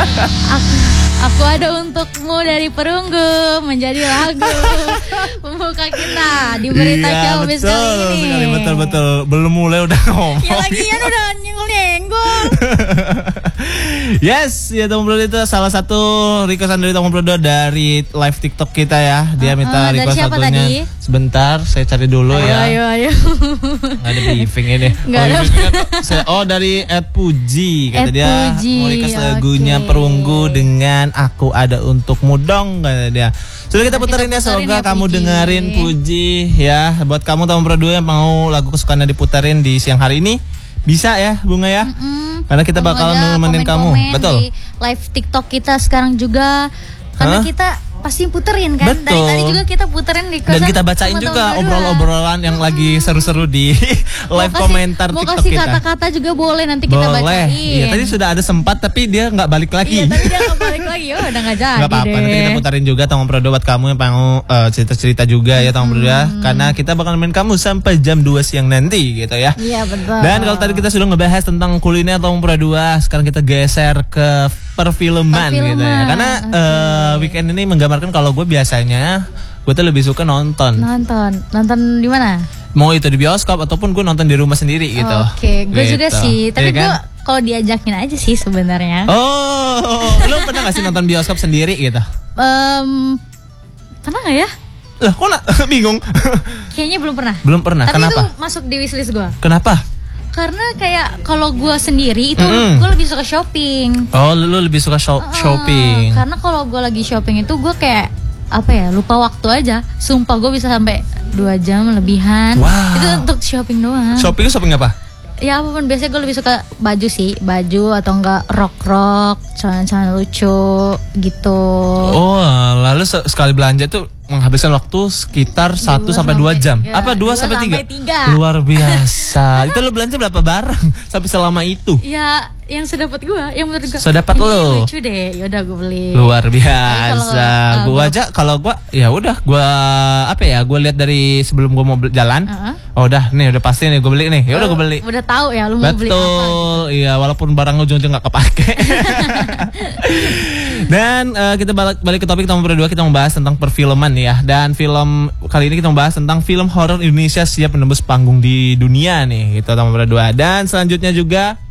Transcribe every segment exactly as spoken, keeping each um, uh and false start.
aku, aku ada untukmu dari Perunggu menjadi lagu pembuka kita di berita iya, showbiz betul, kali ini. Sekali, betul betul. Belum mulai udah ngomong. Ya lagian udah nyenggol-nyenggol. Yes, ya Tom Bro itu salah satu requestan dari Tom Bro dari live TikTok kita ya. Dia uh, minta uh, request siapa satunya. Tadi? Sebentar, saya cari dulu ayo, ya. Ayo ayo. Nggak ada briefing ini. Nggak oh, ada. Oh dari Ed Puji kata Ed dia Puji, mau request lagunya okay. Perunggu dengan Aku Ada Untukmu Dong kata dia. Sudah kita puterin ya, semoga ya, kamu Puji. dengerin Puji ya. Buat kamu Tom Bro yang mau lagu kesukaannya diputerin di siang hari ini bisa ya Bunga ya. Mm-mm. Karena kita bakal nemenin kamu. Betul. Di live TikTok kita sekarang juga karena huh? kita pasti puterin kan. Betul. Dari tadi juga kita puterin di kosan. Dan kita bacain juga obrolan-obrolan yang hmm. lagi seru-seru di live kasih, komentar TikTok kita. Mau kasih kata-kata juga boleh nanti kita boleh. bacain. Iya, tadi sudah ada sempat tapi dia nggak balik lagi. Iya, tapi dia nggak balik lagi. Oh, udah nggak jadi. Nggak apa-apa. Nanti kita putarin juga Tong Bro buat kamu yang mau uh, cerita-cerita juga ya Tong Bro hmm. karena kita bakal nemenin kamu sampai jam dua siang nanti gitu ya. Iya betul. Dan kalau tadi kita sudah ngebahas tentang kuliner Tong Bro sekarang kita geser ke perfilman, perfilman. gitu ya. Karena okay. uh, weekend ini menggambarkan kalau gue biasanya gue tuh lebih suka nonton. Nonton, nonton di mana? Mau itu di bioskop ataupun gue nonton di rumah sendiri gitu. Oke, okay. gue gitu. juga sih. Tapi ya gue kan? kalau diajakin aja sih sebenarnya. Oh, lo pernah gak sih nonton bioskop sendiri gitu? Um, pernah gak ya? Lah, kok nak bingung? Kayaknya belum pernah. Belum pernah. Tapi kenapa? Itu masuk di wishlist gue. Kenapa? Karena kayak kalau gue sendiri itu mm-hmm. gue lebih suka shopping. Oh, lu lebih suka shop- uh, shopping. Karena kalau gue lagi shopping itu gue kayak apa ya, lupa waktu aja. Sumpah gue bisa sampai dua jam lebihan. Wow. Itu untuk shopping doang. Shopping shopping apa? Ya apapun, biasanya gue lebih suka baju sih, baju atau enggak rok-rok, celana-celana lucu gitu. Oh, lalu sekali belanja tuh menghabiskan waktu sekitar satu sampai dua jam. Ya, apa dua sampai tiga? Luar biasa. Itu lo belanja berapa barang sampai selama itu? Ya, yang sedapat gue, yang menurut gue. Sedapat lo. Lucu deh. Yaudah gue beli. Luar biasa. Gue aja kalau gue ya udah gue apa ya? Gue lihat dari sebelum gue mau jalan. Uh-huh. Oh udah nih udah pasti nih gue beli nih. Ya udah gue beli. Udah tahu ya lu mau Betul, beli apa. Betul. Iya, walaupun barang ujung-ujung nggak kepake. Dan uh, kita balik, balik ke topik nomor dua, kita membahas tentang perfilman ya. Dan film kali ini kita membahas tentang film horor Indonesia siap menembus panggung di dunia nih, gitu nomor dua. Dan selanjutnya juga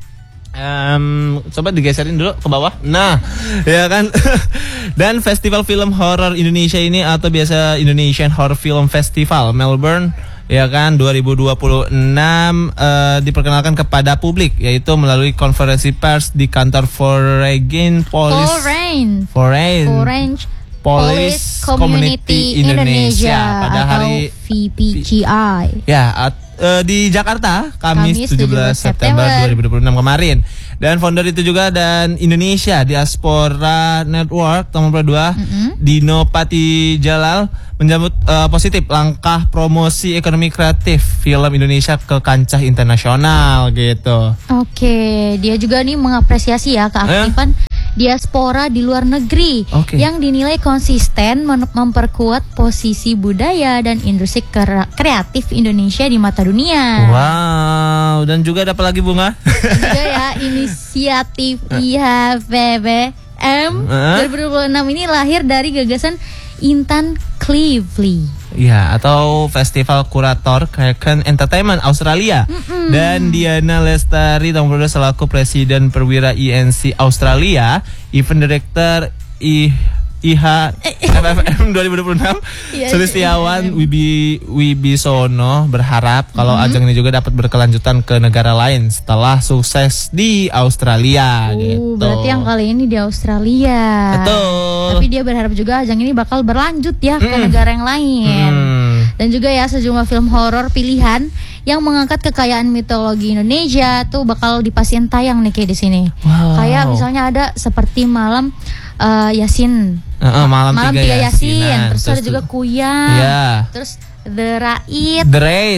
um, coba digeserin dulu ke bawah. Nah, ya kan. Dan Festival Film Horor Indonesia ini atau biasa Indonesian Horror Film Festival Melbourne ya kan dua ribu dua puluh enam uh, diperkenalkan kepada publik yaitu melalui konferensi pers di kantor Foreign Police Foreign Foreign, Foreign Police Community Indonesia, Indonesia pada atau hari V P G I ya at, uh, di Jakarta Kamis, Kamis tujuh belas September dua ribu dua puluh enam kemarin. Dan founder itu juga dan Indonesia Diaspora Network nomor dua mm-hmm. Dino Pati Jalal menyambut uh, positif langkah promosi ekonomi kreatif film Indonesia ke kancah internasional gitu. Oke, dia juga nih mengapresiasi ya keaktifan eh? diaspora di luar negeri okay. yang dinilai konsisten mem- memperkuat posisi budaya dan industri kreatif Indonesia di mata dunia. Wow, dan juga ada apa lagi Bunga? Juga ya inisiatif I H V B M uh? dua ribu dua puluh enam ini lahir dari gagasan Intan Cleveley. Ya, atau Festival Kurator Kraken Entertainment Australia. Mm-mm. Dan Diana Lestari nomor dua selaku Presiden Perwira I N C Australia, Event Director I I H F F M dua ribu dua puluh enam Sulistiawan Wibi Wibisono berharap kalau mm-hmm. ajang ini juga dapat berkelanjutan ke negara lain setelah sukses di Australia. Uh, gitu. Berarti yang kali ini di Australia. Betul. Tapi dia berharap juga ajang ini bakal berlanjut ya mm. ke negara yang lain. Mm. Dan juga ya sejumlah film horor pilihan yang mengangkat kekayaan mitologi Indonesia tuh bakal dipastikan tayang nih kayak di sini. Wow. Kayak misalnya ada seperti Malam uh, Yasin. Uh, uh, malam, malam tiga Yasin, Yasin. Terus, terus ada juga Kuyang, yeah. terus The Raid, The Raid,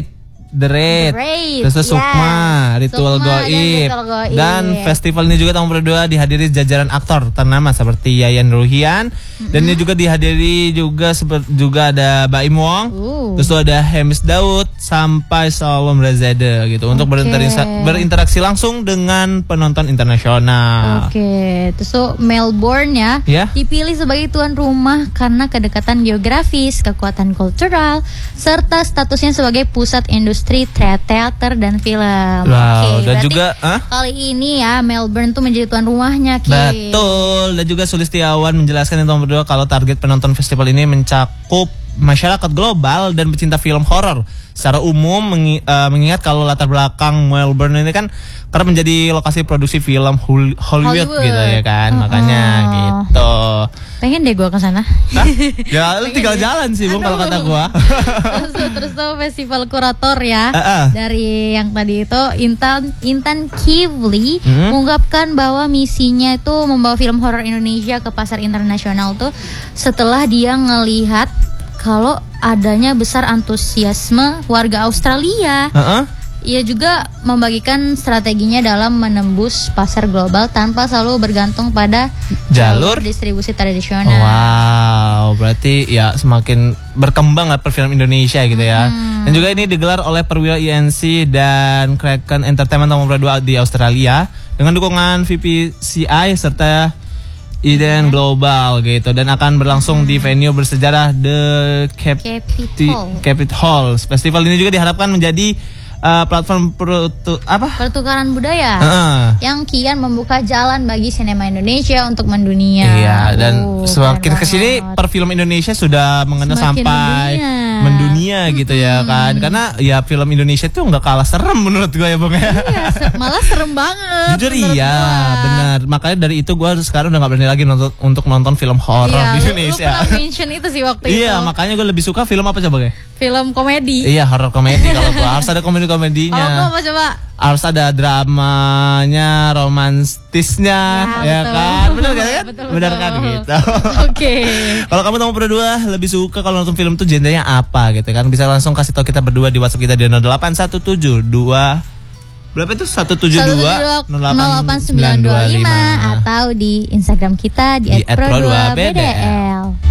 The Raid, The Raid, terus yes. Sukma, Ritual Sukma dan Goib. Ritual Goib. Dan festival ini juga tahun berdua dihadiri jajaran aktor ternama seperti Yayan Ruhian, mm-hmm. dan ini juga dihadiri juga seperti juga ada Baim Wong, uh. terus tuh ada Hemis Daud sampai Salom Razade gitu, okay. untuk berinteraksi, berinteraksi langsung dengan penonton internasional. Oke, okay. Terus tuh Melbourne ya, yeah. dipilih sebagai tuan rumah karena kedekatan geografis, kekuatan kultural, serta statusnya sebagai pusat industri teater dan film. Wow, okay, dan juga huh? kali ini ya Melbourne tuh menjadi tuan rumahnya, Ki. Betul. Dan juga Sulistiawan menjelaskan yang tahun berdua kalau target penonton festival ini mencakup masyarakat global dan pecinta film horor secara umum, mengi, uh, mengingat kalau latar belakang Melbourne ini kan karena menjadi lokasi produksi film Hollywood, Hollywood. gitu ya kan, uh-uh. makanya gitu. Pengen deh gue ke sana. Ya lu tinggal deh. jalan sih, Bung, kalau kata gue. terus, terus tuh festival kurator ya, uh-uh. dari yang tadi itu Intan Intan Kivli hmm? mengungkapkan bahwa misinya itu membawa film horor Indonesia ke pasar internasional tuh setelah dia ngelihat kalau adanya besar antusiasme warga Australia. Uh-uh. Ia juga membagikan strateginya dalam menembus pasar global tanpa selalu bergantung pada jalur, jalur distribusi tradisional. Wow, berarti ya semakin berkembang lah perfilm Indonesia gitu ya. Hmm. Dan juga ini digelar oleh Perwira I N C dan Kraken Entertainment nomor dua di Australia dengan dukungan V P C I serta Iden Global gitu, dan akan berlangsung hmm. di venue bersejarah The Cap- Capitol. Capitol. Festival ini juga diharapkan menjadi uh, platform pertu- apa? pertukaran budaya uh. yang kian membuka jalan bagi sinema Indonesia untuk mendunia. Iya, dan uh, semakin kesini perfilm Indonesia sudah mengenal semakin sampai mendunia, mendunia gitu hmm. ya kan, karena ya film Indonesia tuh nggak kalah serem menurut gue ya, Bang. Iya, malah serem banget. Jujur iya, gua. benar. Makanya dari itu gue sekarang udah nggak berani lagi nonton, untuk nonton film horor iya, di Indonesia. Lu, lu pernah mention itu sih waktu iya, itu. Iya, makanya gue lebih suka film apa coba, Ge? Film komedi. Iya, horor komedi kalau gue harus ada komedi-komedinya. Oh, apa coba? Harus ada dramanya, romantisnya, ya, ya betul. kan? Bener kan? Betul, Bener betul. kan gitu. Oke. Okay. Kalau kamu tamu berdua lebih suka kalau nonton film tuh genrenya apa gitu kan? Bisa langsung kasih tahu kita berdua di WhatsApp kita di nol delapan satu tujuh dua berapa itu satu tujuh dua nol delapan sembilan dua lima atau di Instagram kita di, di et pro dua b d l.